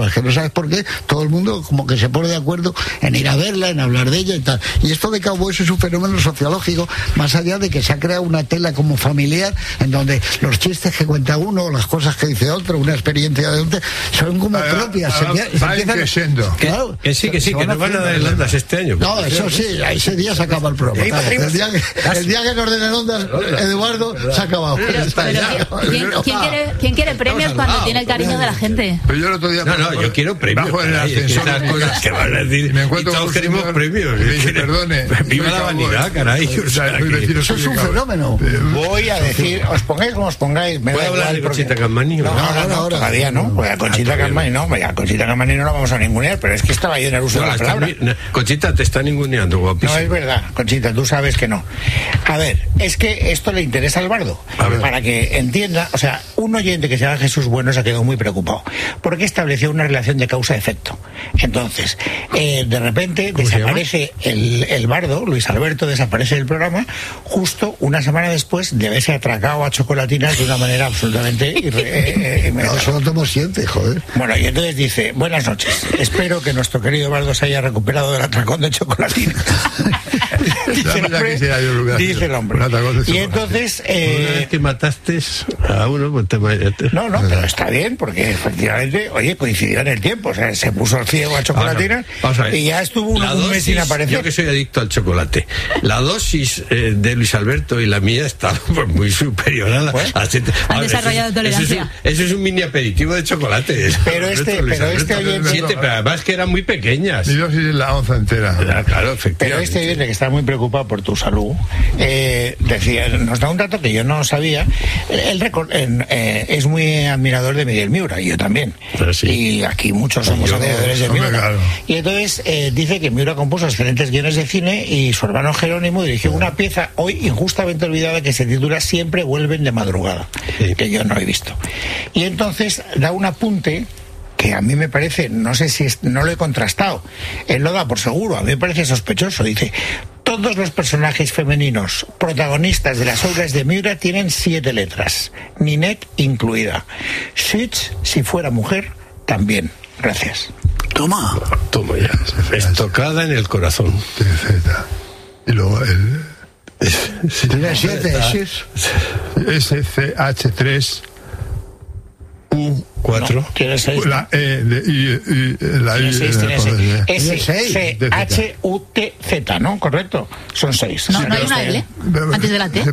películas, que no sabes por qué, todo el mundo como que se pone de acuerdo en ir a verla, en hablar de ella y tal. Y esto de Cowboys es un fenómeno sociológico, más allá de que se ha creado una tela como familiar, en donde los chistes que cuenta uno, las cosas que dice otro, una experiencia de otro, son como propias. Claro, que sí, que nos van a dar el Ondas este año. No, eso sí, ese día se acaba el programa. El día que nos den el Ondas, Eduardo, se ha acabado. ¿Quién quiere premios cuando tiene el cariño de la gente? Pero yo el otro día... yo quiero premios. Bajo en el ascensor, cosas que van a decir, me encuentro y todos queremos premios. Perdone. Viva la vanidad, caray. Eso es un fenómeno. Voy a decir, os pongáis como os pongáis. ¿Puedo hablar de Conchita Cammani? No, todavía no. Pues a Conchita Cammani no. A Conchita Cammani no la vamos a ningunear, pero es que estaba yo en el uso de la palabra. Conchita te está ninguneando, guapísimo. No, es verdad, Conchita, tú sabes que no. A ver, es que esto le interesa al bardo. Para que entienda, o sea, un oyente que se llama Jesús Bueno se ha quedado muy preocupado, porque estableció una relación de causa-efecto. Entonces, de repente desaparece el bardo, Luis Alberto, desaparece del programa, justo una semana después de haberse atracado a chocolatinas de una manera absolutamente no, eso no tomo siente, joder. Bueno, y entonces dice: buenas noches, espero que nuestro querido bardo se haya recuperado del atracón de chocolatinas. Dice el hombre. Y entonces una vez que mataste a uno, pues te mareaste. No, pero está bien, porque efectivamente, oye, coincidió en el tiempo, o sea, se puso ciego a chocolatinas y ya estuvo un mes sin aparecer. Yo que soy adicto al chocolate, la dosis de Luis Alberto y la mía está pues, muy superior a la... Han desarrollado tolerancia. Eso es un mini aperitivo de chocolate. Pero este oyente... pero además que eran muy pequeñas. Mi dosis es la onza entera. Claro, efectivamente. Pero este oyente, que está muy preocupado por tu salud, decía, nos da un dato que yo no sabía. El récord es muy admirador de Miguel Miura, y yo también. Sí. Y aquí muchos somos admiradores de Miura. Claro. Y entonces dice que Miura compuso excelentes guiones de cine y su hermano Jerónimo dirigió una pieza hoy injustamente olvidada que se titula Siempre vuelven de madrugada, que yo no he visto. Y entonces da un apunte que a mí me parece, no sé si no lo he contrastado, él lo da por seguro, a mí me parece sospechoso. Dice: todos los personajes femeninos protagonistas de las obras de Miura tienen 7 letras, Ninette incluida. Switch, si fuera mujer, también. Gracias. Toma ya. Estocada en el corazón. Y luego el... Tiene 7 SCH3 U4. No, tiene 6. La E de la I SCHUTZ, ¿no? Correcto. Son 6. No hay una L antes de la T.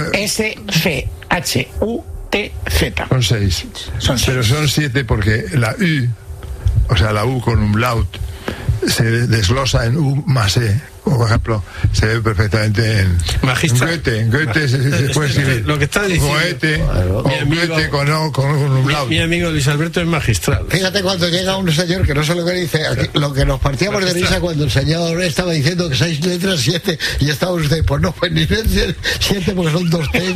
SCHUTZ. Son 6. Pero son 7 porque la U, o sea, la U con umlaut, se desglosa en U más E. Como por ejemplo, se ve perfectamente en Goethe se puede escribir lo que está diciendo Goethe, o Goethe con un lado. Mi amigo Luis Alberto es magistral. Fíjate cuando llega un señor que no sé lo que dice, lo que nos partíamos de risa cuando el señor estaba diciendo que 6 letras, 7, y estaba usted, pues no, pues ni 7 porque son 2 T.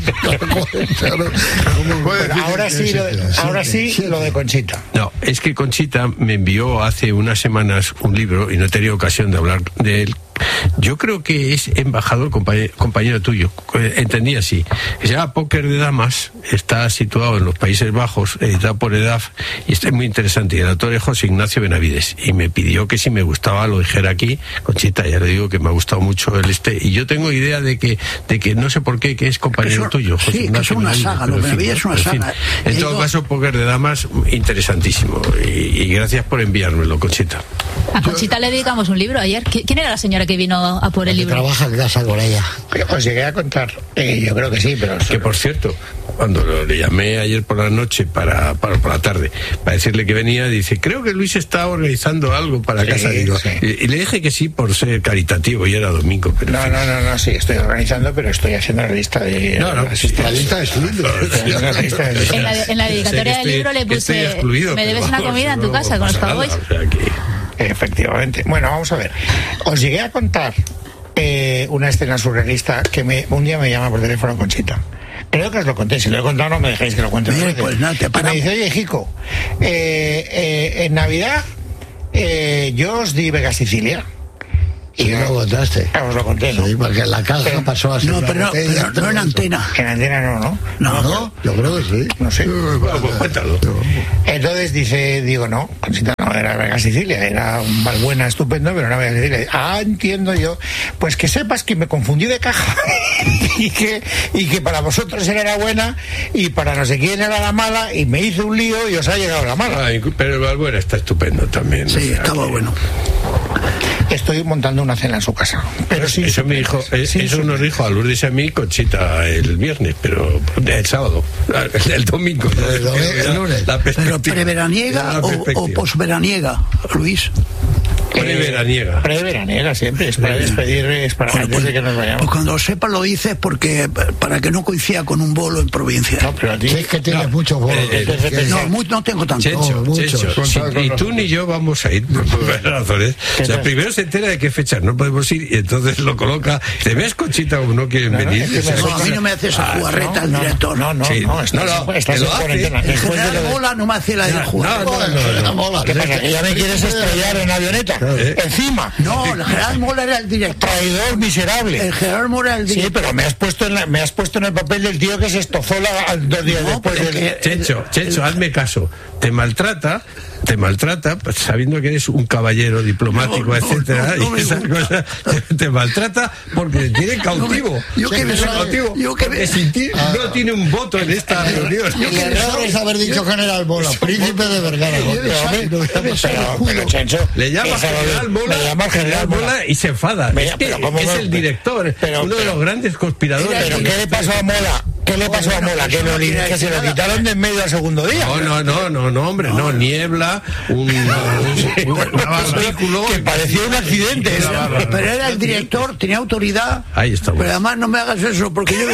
Ahora sí lo de Conchita. No, es que Conchita me envió hace unas semanas un libro y no he tenido ocasión de hablar de él. Yo creo que es embajador compañero tuyo, entendí así, que se llama Póker de Damas, está situado en los Países Bajos, editado por EDAF, y está muy interesante, y el autor es José Ignacio Benavides, y me pidió que si me gustaba lo dijera aquí. Conchita, ya le digo que me ha gustado mucho y yo tengo idea de que no sé por qué, que es compañero tuyo, José Ignacio. Es una saga, lo Benavides es una saga. En todo caso, Póker de Damas, interesantísimo, y gracias por enviármelo, Conchita. A Conchita le dedicamos un libro ayer. ¿Quién era la señora que vino a por el libro? Trabaja en casa con ella. Os llegué a contar. Yo creo que sí, pero... Que por cierto, cuando le llamé ayer por la noche por la tarde para decirle que venía, dice: creo que Luis está organizando algo para casa. Digo, y le dije que sí por ser caritativo, y era domingo. Pero no, sí, estoy organizando, pero estoy haciendo la lista de... la lista de su libro. En la dedicatoria del libro le puse: me debes una comida en tu casa con los Cowboys. Efectivamente. Bueno, vamos a ver. Os llegué a contar una escena surrealista que un día me llama por teléfono Conchita. Creo que os lo conté. Si lo he contado, no me dejéis que lo cuente. Pues no, te paramos. Me dice: oye, Jico, en Navidad yo os di Vega Sicilia Y lo contaste. Os lo conté, ¿no? Sí, porque en la caja pasó a ser. No, pero no en antena. En antena no. No, yo creo que sí. No sé. Cuéntalo. Entonces digo, no, Conchita no era Vega Sicilia, era un Valbuena estupendo, pero no Vega Sicilia. Entiendo yo. Pues que sepas que me confundí de caja y que para vosotros era la buena y para no sé quién era la mala, y me hice un lío y os ha llegado la mala. Pero el Valbuena está estupendo también. Sí, estaba bueno. Estoy montando una cena en su casa. Pero sí, eso me dijo, eso nos dijo a Lourdes y a mí Conchita el viernes, pero el sábado, el domingo. El lunes. Pero preveraniega o posveraniega, Luis. Preveraniega siempre, es para despedir, es para antes de que nos vayamos. Pues cuando lo sepas lo dices porque para que no coincida con un bolo en provincia. No, pero a ti es que tienes muchos bolos. No tengo tanto. Checho, ni tú ni yo vamos a ir, por varias razones. O sea, primero se entera de qué fechas no podemos ir y entonces lo coloca. ¿Te ves, Conchita, o no quieren venir? A mí no me hace esa jugarreta el director. No, estás en cuarentena. El general Mola no me hace la de jugar. ¿Qué pasa? ¿Que ya me quieres estrellar en avioneta? Encima. No, el general Mola era el director. Traidor miserable. El general Mola era el director. Sí, pero me has puesto en el papel del tío que se estofó 2 días después del... Checho, hazme caso. Te maltrata sabiendo que eres un caballero diplomático, etcétera, y esas cosas te maltrata porque te tiene cautivo. Porque sin ti no tiene un voto en esta reunión. El error es haber dicho general Mola, príncipe de Vergara. Le llama general Mola y se enfada. Es el director, uno de los grandes conspiradores. ¿Pero qué le pasó a Mola? ¿Qué le pasó a Mola? Que se lo quitaron de en medio al segundo día. No, hombre, no, niebla, un vehículo que parecía un accidente. Pero era el director, tenía autoridad. Ahí está. Pero además no me hagas eso, porque yo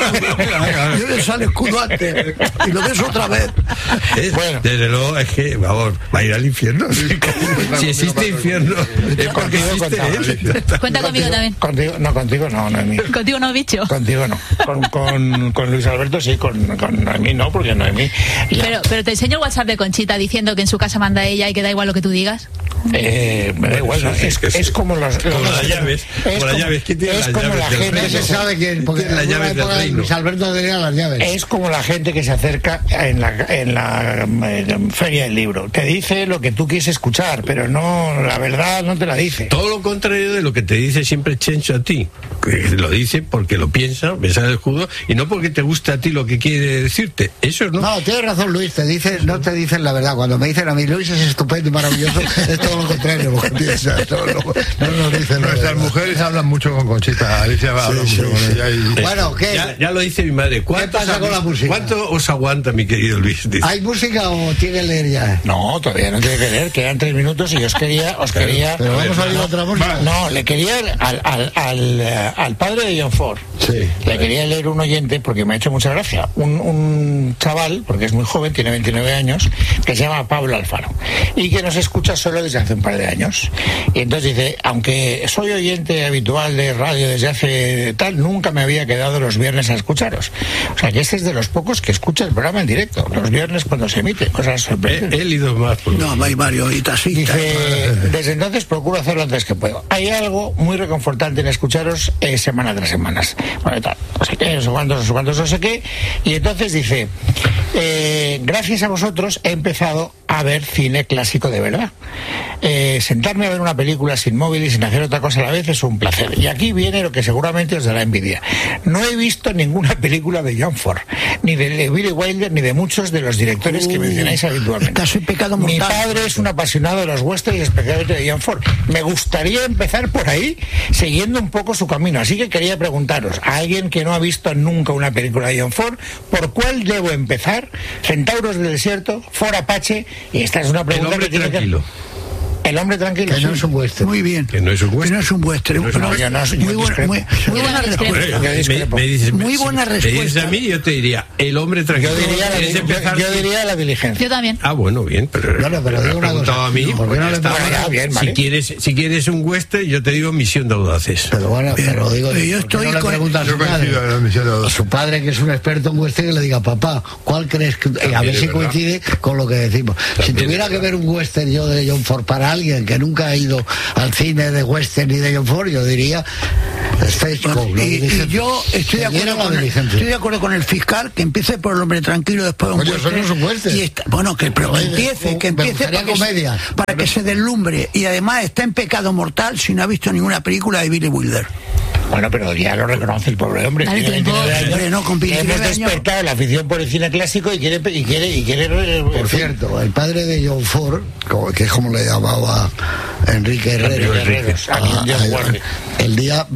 le sale escudo antes y lo ves otra vez. Bueno, desde luego es que, vamos, va a ir al infierno. Si existe infierno, es porque existe él. Cuenta conmigo también. Contigo no, Noemí. Contigo no, bicho. Contigo no. Con Luis Alberto sí, con Noemí no, porque Noemí... Pero te enseño el WhatsApp de Conchita diciendo que en su casa manda ella y que da igual lo que tú digas. Me da igual, ¿no? Es como las llaves. ¿Quién tiene las llaves? La gente se sabe quién, porque en la época de Luis Alberto tenía las llaves. Es como la gente que se acerca en la feria del libro. Te dice lo que tú quieres escuchar, pero no, la verdad no te la dice. Todo lo contrario de lo que te dice siempre Chencho a ti. Que lo dice porque lo piensa el escudo, y no porque te gusta a ti lo que quiere decirte. Eso no. No, tienes razón, Luis. No te dicen la verdad. Cuando me dicen a mí, Luis es estupendo y maravilloso, es todo lo contrario lo que piensa. No nos dicen. Nuestras mujeres hablan mucho con Conchita. Alicia habla mucho con ella. Bueno, ¿qué? Ya lo dice mi madre. ¿Qué pasa con la música? ¿Cuánto os aguanta, mi querido Luis? Dice. ¿Hay música o tiene que leer ya? No, todavía no tiene que leer. Quedan 3 minutos y os quería. Pero vamos a ir a otra música. No, le quería al padre de John Ford. Sí. Le quería leer un oyente porque me ha hecho mucha gracia. Un chaval, porque es muy joven, tiene 29 años, que se llama Pablo Alfaro y que nos escucha solo desde hace un par de años. Y entonces dice, aunque soy oyente habitual de radio desde hace tal, nunca me había quedado los viernes a escucharos. O sea que este es de los pocos que escucha el programa en directo, los viernes cuando se emite. Cosas sorprendentes. Él y dos más. No, hay varios y tacitas. Dice, desde entonces procuro hacerlo antes que puedo. Hay algo muy reconfortante en escucharos semana tras semana. Bueno, tal, no sé qué, no sé qué. Y entonces dice, gracias a vosotros he empezado a ver cine clásico de verdad. Sentarme a ver una película sin móvil y sin hacer otra cosa a la vez es un placer. Y aquí viene lo que seguramente os dará envidia. No he visto ninguna película de John Ford, ni de Billy Wilder, ni de muchos de los directores que mencionáis habitualmente. Mi padre es un apasionado de los westerns y especialmente de John Ford. Me gustaría empezar por ahí, siguiendo un poco su camino. Así que quería preguntaros, a alguien que no ha visto nunca una película de John Ford, ¿por cuál debo empezar? ¿Centauros del Desierto? ¿Ford Apache? Y esta es una pregunta que tiene que... El hombre tranquilo. Que no es un western. Muy bien. Que no es un western. Que no es un western. Muy buena respuesta. Muy buena respuesta. Me dices a mí, yo te diría, el hombre tranquilo. Yo diría la diligencia. Yo también. Ah, bueno, bien. Pero digo una cosa. A mí, bien, vale. Si quieres un western, yo te digo Misión de Audaces. Pero bueno, pero digo, yo estoy con a su padre, que es un experto en western, que le diga, papá, ¿cuál crees que...? A ver si coincide con lo que decimos. Si tuviera que ver un western yo de John Ford para alguien que nunca ha ido al cine de western y de John Ford, yo diría y yo estoy de acuerdo con el fiscal, que empiece por El hombre tranquilo, después un western, que empiece para que se deslumbre, y además está en pecado mortal si no ha visto ninguna película de Billy Wilder. Bueno, pero ya lo reconoce el pobre hombre. Hemos despertado la afición por el cine clásico y quiere. Por cierto, el padre de John Ford, que es como le llamaba Enrique Herreros, el día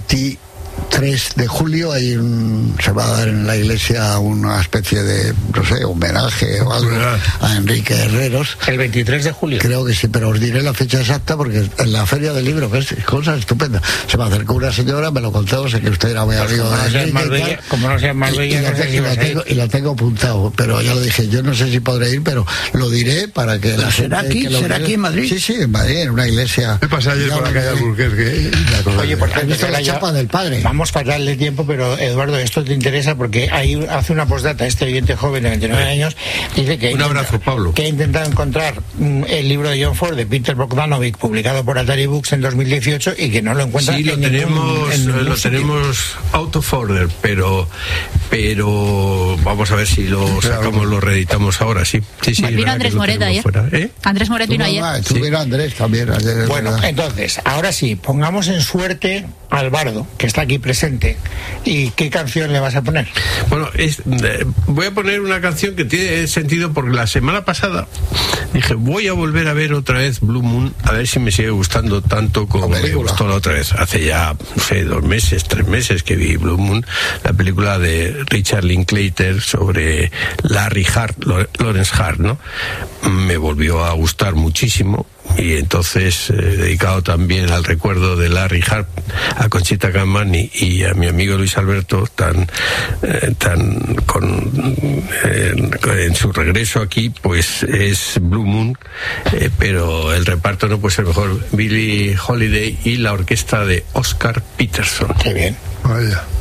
23 de julio se va a dar en la iglesia una especie de, no sé, homenaje o algo a Enrique Herreros. El 23 de julio. Creo que sí, pero os diré la fecha exacta porque en la Feria del Libro, que es cosa estupenda. Se me acercó una señora, me lo contó, sé que usted era muy amigo de Enrique. Como no seas más bella, y lo tengo apuntado, pero ya lo dije, yo no sé si podré ir, pero lo diré para que la ¿Será aquí en Madrid? Sí, en Madrid, en una iglesia. ¿Qué pasa ayer por la calle Alburquerque? Oye, por ¿has visto la chapa del padre? Vamos a darle tiempo, pero Eduardo, esto te interesa porque hace una postdata este oyente joven de 29 años, dice que un abrazo, Pablo, que ha intentado encontrar el libro de John Ford de Peter Bogdanovich publicado por Atari Books en 2018 y que no lo encuentra. Sí, lo tenemos out of order, pero vamos a ver si lo sacamos, lo reeditamos ahora, sí. Vino Andrés Moret ayer. Andrés Moret vino ayer. Estuviera Andrés también ayer. Bueno, entonces, ahora sí, pongamos en suerte al bardo, que está aquí presente. ¿Y qué canción le vas a poner? Bueno, voy a poner una canción que tiene sentido porque la semana pasada dije, voy a volver a ver otra vez Blue Moon, a ver si me sigue gustando tanto como me gustó la otra vez. Hace ya, no sé, 3 meses que vi Blue Moon, la película de Richard Linklater sobre Larry Hart, Lawrence Hart, ¿no? Me volvió a gustar muchísimo. Y entonces, dedicado también al recuerdo de Larry Hart, a Conchita Camani y a mi amigo Luis Alberto, en su regreso aquí, pues es Blue Moon, pero el reparto no puede ser mejor. Billie Holiday y la orquesta de Oscar Peterson. Qué bien. Vaya.